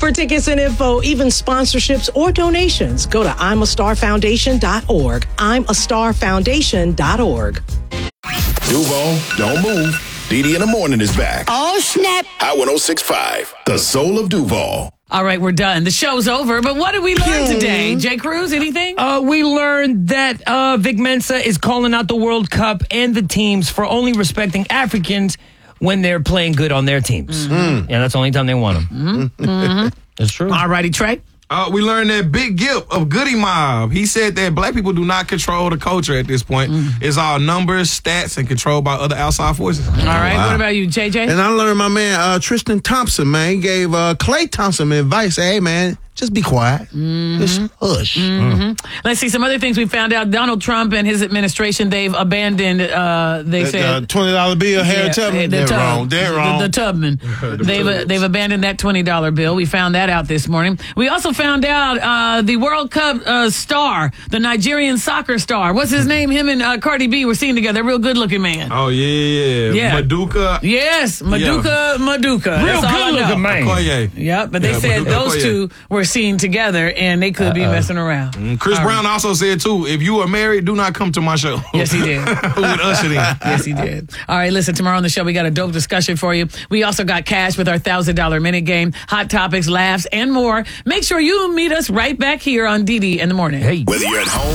For tickets and info, even sponsorships or donations, go to I'mAStarFoundation.org. I'mAStarFoundation.org. Duval, don't move. Didi in the Morning is back. Oh, snap. Hot 106.5, the soul of Duval. All right, we're done. The show's over, but what did we learn today? Jay Cruz, anything? We learned that Vic Mensa is calling out the World Cup and the teams for only respecting Africans when they're playing good on their teams. Yeah, that's the only time they want them. That's true. All righty, Trey. We learned that Big Gip of Goody Mob. He said that black people do not control the culture at this point. It's all numbers, stats, and controlled by other outside forces. All right, what about you, JJ? And I learned my man Tristan Thompson, man, he gave Klay Thompson advice. Hey, man, just be quiet. Just hush. Let's see some other things we found out. Donald Trump and his administration, they've abandoned, they said... $20 bill, Harry Tubman. They're wrong. The Tubman. They've abandoned that $20 bill. We found that out this morning. We also found out the World Cup star, the Nigerian soccer star. What's his name? Him and Cardi B were seen together. Real good-looking man. Oh, yeah. Maduka. Yes, Maduka. Real good-looking man. Okoye. Yep, but they said Maduka those Okoye. two were seen together, and they could be messing around. Chris Brown also said, too, if you are married, do not come to my show. Yes, he did. Who would usher in? Yes, he did. All right, listen, tomorrow on the show, we got a dope discussion for you. We also got cash with our $1,000 minute game, hot topics, laughs, and more. Make sure you meet us right back here on Didi in the Morning. Whether you're at home